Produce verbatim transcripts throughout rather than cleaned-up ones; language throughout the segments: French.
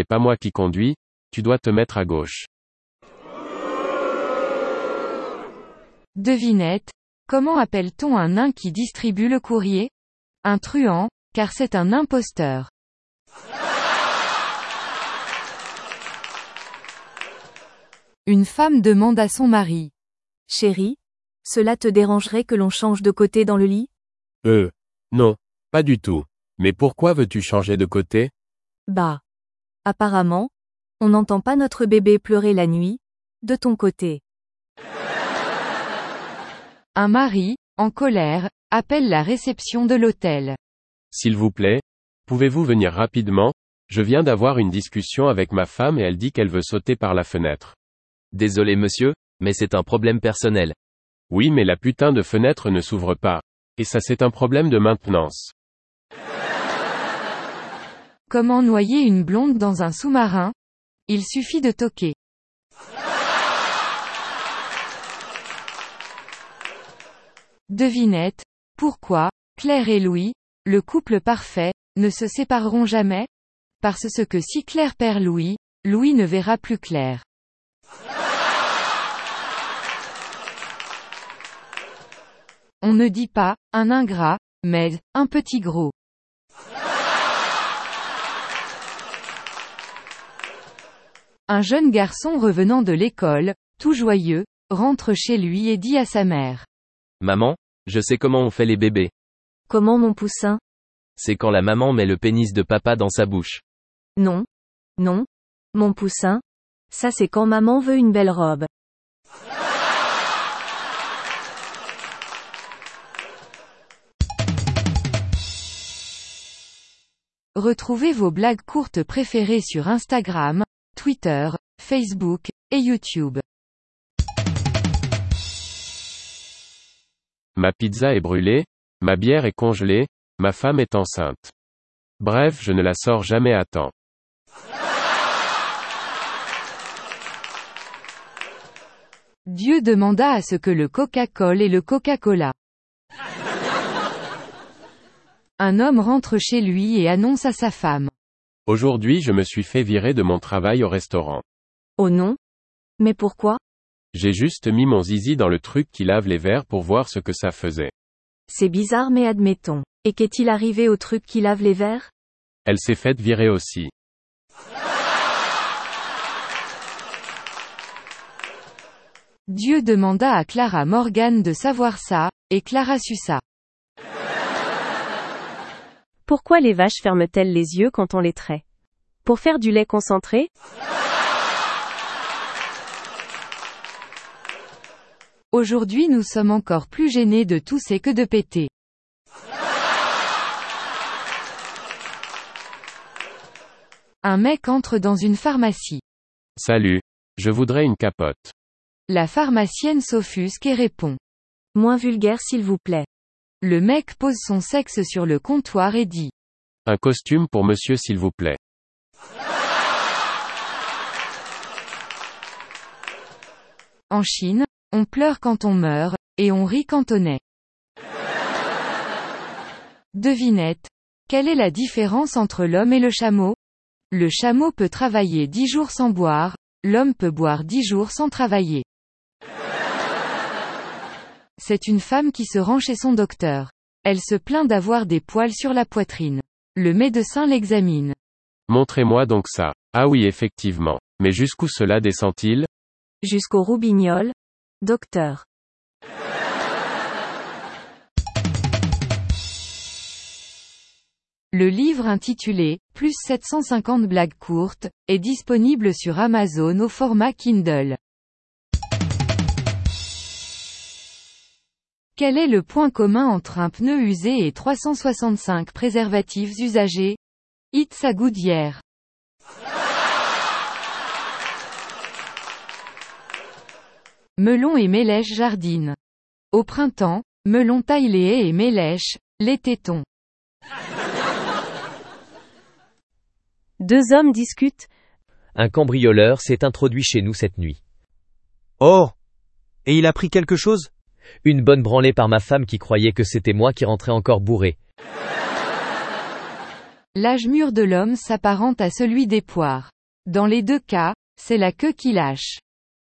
pas moi qui conduis, tu dois te mettre à gauche. Devinette. Comment appelle-t-on un nain qui distribue le courrier? Un truand, car c'est un imposteur. Une femme demande à son mari. Chérie, cela te dérangerait que l'on change de côté dans le lit? Euh, non, pas du tout. Mais pourquoi veux-tu changer de côté? Bah. Apparemment, on n'entend pas notre bébé pleurer la nuit, de ton côté. Un mari, en colère, appelle la réception de l'hôtel. S'il vous plaît, pouvez-vous venir rapidement? Je viens d'avoir une discussion avec ma femme et elle dit qu'elle veut sauter par la fenêtre. Désolé monsieur, mais c'est un problème personnel. Oui, mais la putain de fenêtre ne s'ouvre pas. Et ça c'est un problème de maintenance. Comment noyer une blonde dans un sous-marin? Il suffit de toquer. Devinette. Pourquoi, Claire et Louis, le couple parfait, ne se sépareront jamais? Parce que si Claire perd Louis, Louis ne verra plus Claire. On ne dit pas, un ingrat, mais, un petit gros. Un jeune garçon revenant de l'école, tout joyeux, rentre chez lui et dit à sa mère. Maman, je sais comment on fait les bébés. Comment mon poussin? C'est quand la maman met le pénis de papa dans sa bouche. Non. Non. Mon poussin. Ça c'est quand maman veut une belle robe. Retrouvez vos blagues courtes préférées sur Instagram, Twitter, Facebook, et YouTube. Ma pizza est brûlée, ma bière est congelée, ma femme est enceinte. Bref, je ne la sors jamais à temps. Dieu demanda à ce que le Coca-Cola et le Coca-Cola. Un homme rentre chez lui et annonce à sa femme. Aujourd'hui je me suis fait virer de mon travail au restaurant. Oh non? Mais pourquoi? J'ai juste mis mon zizi dans le truc qui lave les verres pour voir ce que ça faisait. C'est bizarre mais admettons. Et qu'est-il arrivé au truc qui lave les verres? Elle s'est faite virer aussi. Dieu demanda à Clara Morgan de savoir ça, et Clara sut ça. Pourquoi les vaches ferment-elles les yeux quand on les traite? Pour faire du lait concentré? Aujourd'hui nous sommes encore plus gênés de tousser que de péter. Un mec entre dans une pharmacie. Salut. Je voudrais une capote. La pharmacienne s'offusque et répond. Moins vulgaire s'il vous plaît. Le mec pose son sexe sur le comptoir et dit. Un costume pour monsieur s'il vous plaît. En Chine, on pleure quand on meurt, et on rit quand on est. Devinette. Quelle est la différence entre l'homme et le chameau? Le chameau peut travailler dix jours sans boire, l'homme peut boire dix jours sans travailler. C'est une femme qui se rend chez son docteur. Elle se plaint d'avoir des poils sur la poitrine. Le médecin l'examine. Montrez-moi donc ça. Ah oui effectivement. Mais jusqu'où cela descend-il? Jusqu'au roubignol. Docteur. Le livre intitulé « Plus sept cent cinquante blagues courtes » est disponible sur Amazon au format Kindle. Quel est le point commun entre un pneu usé et trois cent soixante-cinq préservatifs usagés? It's a good year. Melon et Mélèche jardinent. Au printemps, Melon taille les haies et Mélèche, les tétons. Deux hommes discutent. Un cambrioleur s'est introduit chez nous cette nuit. Oh! Et il a pris quelque chose? Une bonne branlée par ma femme qui croyait que c'était moi qui rentrais encore bourré. L'âge mûr de l'homme s'apparente à celui des poires. Dans les deux cas, c'est la queue qui lâche.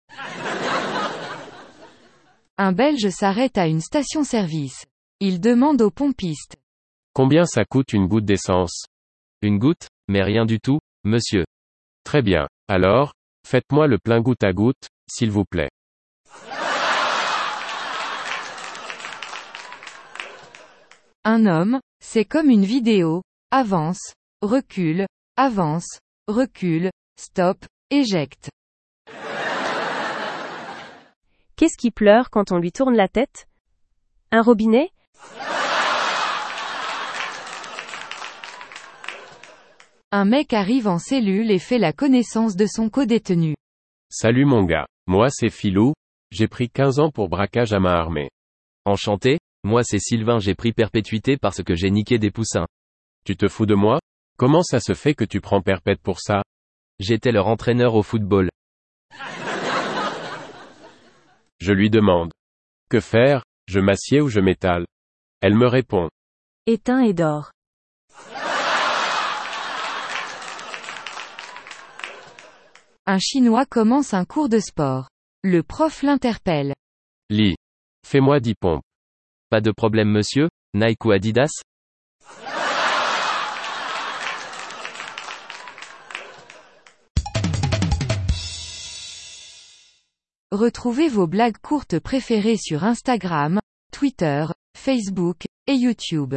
Un Belge s'arrête à une station-service. Il demande au pompiste. Combien ça coûte une goutte d'essence? Une goutte, mais rien du tout, monsieur. Très bien. Alors, faites-moi le plein goutte à goutte, s'il vous plaît. Un homme, c'est comme une vidéo. Avance, recule, avance, recule, stop, éjecte. Qu'est-ce qui pleure quand on lui tourne la tête? Un robinet? Un mec arrive en cellule et fait la connaissance de son codétenu. Salut mon gars. Moi c'est Philou, j'ai pris quinze ans pour braquage à main armée. Enchanté, moi c'est Sylvain, j'ai pris perpétuité parce que j'ai niqué des poussins. Tu te fous de moi? Comment ça se fait que tu prends perpète pour ça? J'étais leur entraîneur au football. Je lui demande. Que faire, je m'assieds ou je m'étale? Elle me répond. Éteins et dors. Un Chinois commence un cours de sport. Le prof l'interpelle. Lis. Fais-moi dix pompes. Pas de problème monsieur, Nike ou Adidas? Retrouvez vos blagues courtes préférées sur Instagram, Twitter, Facebook, et YouTube.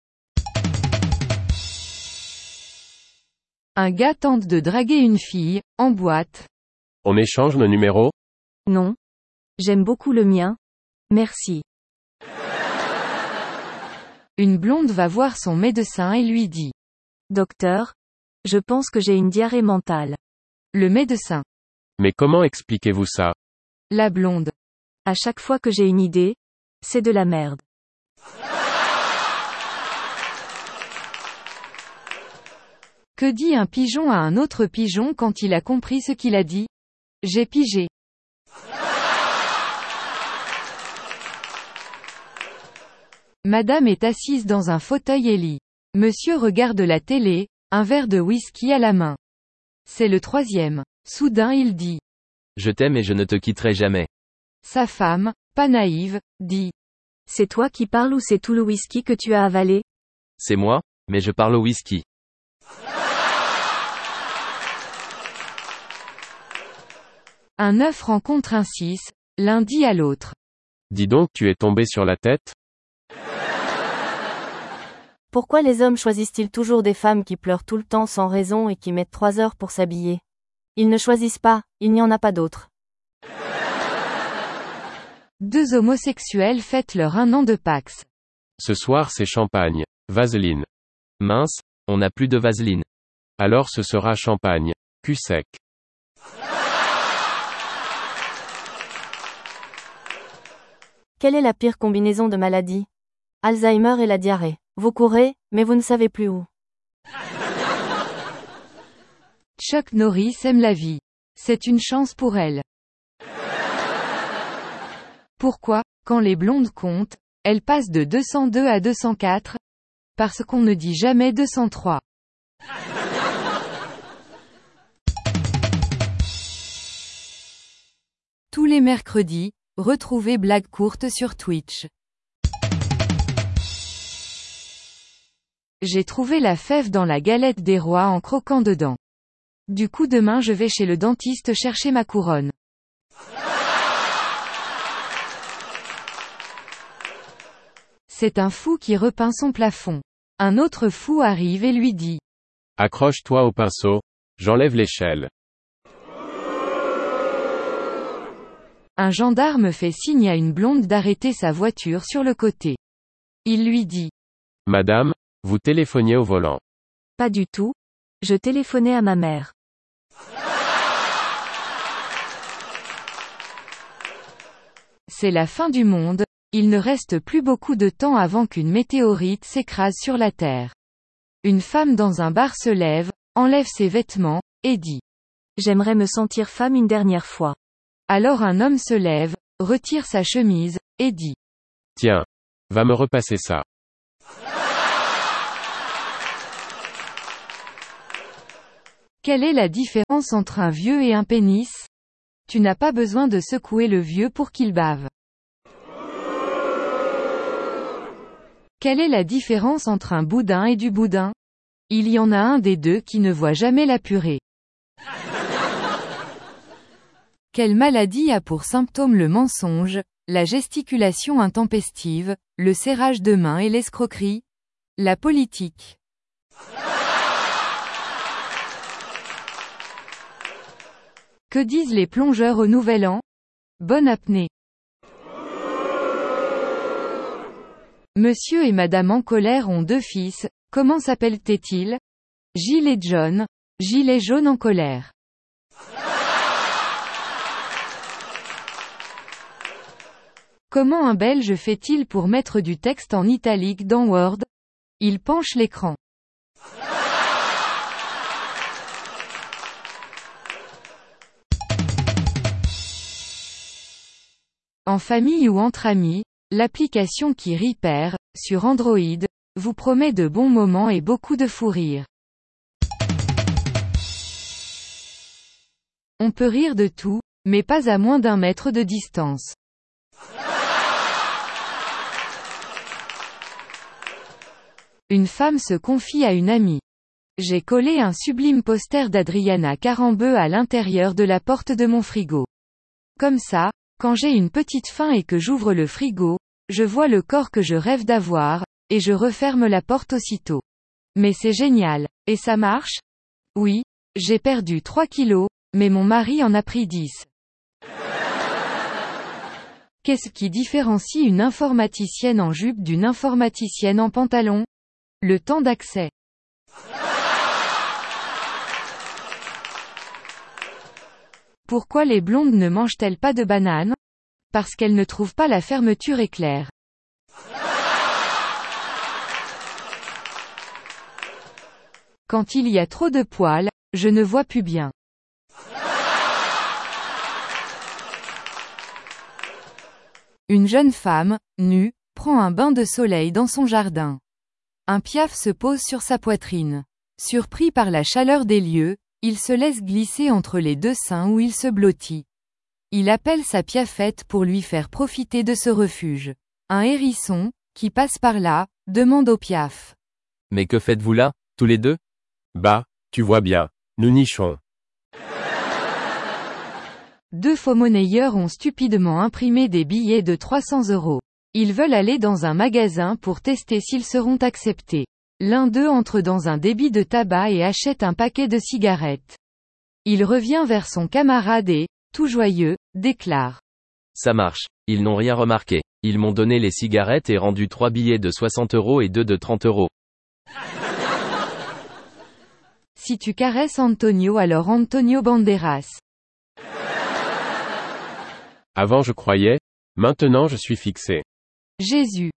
Un gars tente de draguer une fille, en boîte. On échange nos numéros? Non. J'aime beaucoup le mien. Merci. Une blonde va voir son médecin et lui dit. Docteur, je pense que j'ai une diarrhée mentale. Le médecin. Mais comment expliquez-vous ça? La blonde. À chaque fois que j'ai une idée, c'est de la merde. Que dit un pigeon à un autre pigeon quand il a compris ce qu'il a dit? J'ai pigé. Madame est assise dans un fauteuil et lit. Monsieur regarde la télé, un verre de whisky à la main. C'est le troisième. Soudain il dit. Je t'aime et je ne te quitterai jamais. Sa femme, pas naïve, dit. C'est toi qui parles ou c'est tout le whisky que tu as avalé? C'est moi, mais je parle au whisky. Un œuf rencontre un six, l'un dit à l'autre. Dis donc, tu es tombé sur la tête? Pourquoi les hommes choisissent-ils toujours des femmes qui pleurent tout le temps sans raison et qui mettent trois heures pour s'habiller? Ils ne choisissent pas, il n'y en a pas d'autres. Deux homosexuels fêtent leur un an de Pax. Ce soir c'est champagne. Vaseline. Mince, on n'a plus de vaseline. Alors ce sera champagne. Cul sec. Quelle est la pire combinaison de maladies? Alzheimer et la diarrhée. Vous courez, mais vous ne savez plus où. Chuck Norris aime la vie. C'est une chance pour elle. Pourquoi, quand les blondes comptent, elles passent de deux cent deux à deux cent quatre? Parce qu'on ne dit jamais deux cent trois. Tous les mercredis, retrouvez Blagues courtes sur Twitch. J'ai trouvé la fève dans la galette des rois en croquant dedans. Du coup demain je vais chez le dentiste chercher ma couronne. C'est un fou qui repeint son plafond. Un autre fou arrive et lui dit. Accroche-toi au pinceau, j'enlève l'échelle. Un gendarme fait signe à une blonde d'arrêter sa voiture sur le côté. Il lui dit. Madame, vous téléphoniez au volant. Pas du tout. Je téléphonais à ma mère. C'est la fin du monde, il ne reste plus beaucoup de temps avant qu'une météorite s'écrase sur la Terre. Une femme dans un bar se lève, enlève ses vêtements, et dit. J'aimerais me sentir femme une dernière fois. Alors un homme se lève, retire sa chemise, et dit. Tiens. Va me repasser ça. Quelle est la différence entre un vieux et un pénis? Tu n'as pas besoin de secouer le vieux pour qu'il bave. Quelle est la différence entre un boudin et du boudin? Il y en a un des deux qui ne voit jamais la purée. Quelle maladie a pour symptôme le mensonge, la gesticulation intempestive, le serrage de main et l'escroquerie? La politique. Que disent les plongeurs au Nouvel An? Bonne apnée. Monsieur et Madame en colère ont deux fils, comment s'appellent-ils? Gilles et John. Gilles est jaune en colère. Comment un Belge fait-il pour mettre du texte en italique dans Word? Il penche l'écran. En famille ou entre amis, l'application qui rit perd, sur Android, vous promet de bons moments et beaucoup de fou rire. On peut rire de tout, mais pas à moins d'un mètre de distance. Une femme se confie à une amie. J'ai collé un sublime poster d'Adriana Carambeu à l'intérieur de la porte de mon frigo. Comme ça, quand j'ai une petite faim et que j'ouvre le frigo, je vois le corps que je rêve d'avoir, et je referme la porte aussitôt. Mais c'est génial. Et ça marche? Oui, j'ai perdu trois kilos, mais mon mari en a pris dix. Qu'est-ce qui différencie une informaticienne en jupe d'une informaticienne en pantalon? Le temps d'accès. Pourquoi les blondes ne mangent-elles pas de bananes? Parce qu'elles ne trouvent pas la fermeture éclair. Quand il y a trop de poils, je ne vois plus bien. Une jeune femme, nue, prend un bain de soleil dans son jardin. Un piaf se pose sur sa poitrine. Surpris par la chaleur des lieux, il se laisse glisser entre les deux seins où il se blottit. Il appelle sa piafette pour lui faire profiter de ce refuge. Un hérisson, qui passe par là, demande au piaf. Mais que faites-vous là, tous les deux? Bah, tu vois bien, nous nichons. Deux faux-monnayeurs ont stupidement imprimé des billets de trois cents euros. Ils veulent aller dans un magasin pour tester s'ils seront acceptés. L'un d'eux entre dans un débit de tabac et achète un paquet de cigarettes. Il revient vers son camarade et, tout joyeux, déclare. Ça marche, ils n'ont rien remarqué. Ils m'ont donné les cigarettes et rendu trois billets de soixante euros et deux de trente euros. Si tu caresses Antonio alors Antonio Banderas. Avant je croyais, maintenant je suis fixé. Jésus.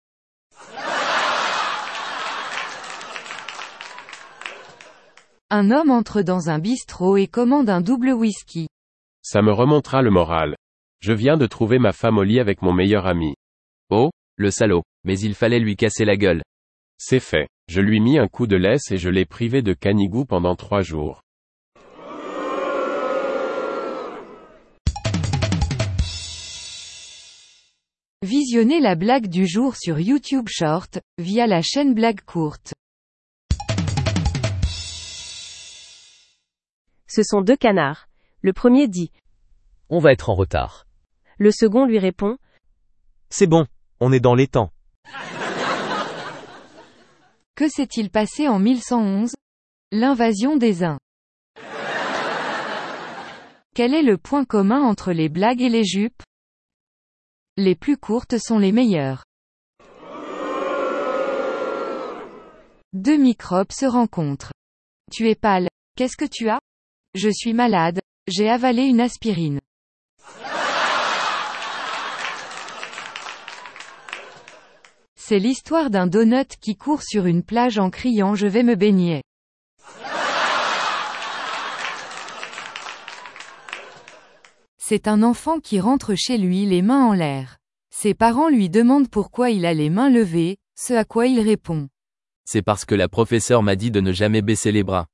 Un homme entre dans un bistrot et commande un double whisky. Ça me remontera le moral. Je viens de trouver ma femme au lit avec mon meilleur ami. Oh, le salaud, mais il fallait lui casser la gueule. C'est fait. Je lui mis un coup de laisse et je l'ai privé de canigou pendant trois jours. Visionnez la blague du jour sur YouTube Short, via la chaîne Blague Courte. Ce sont deux canards. Le premier dit. On va être en retard. Le second lui répond. C'est bon, on est dans les temps. Que s'est-il passé en mille cent onze? L'invasion des Huns. Quel est le point commun entre les blagues et les jupes? Les plus courtes sont les meilleures. Deux microbes se rencontrent. Tu es pâle. Qu'est-ce que tu as? Je suis malade. J'ai avalé une aspirine. C'est l'histoire d'un donut qui court sur une plage en criant je vais me baigner. C'est un enfant qui rentre chez lui les mains en l'air. Ses parents lui demandent pourquoi il a les mains levées, ce à quoi il répond. C'est parce que la professeure m'a dit de ne jamais baisser les bras.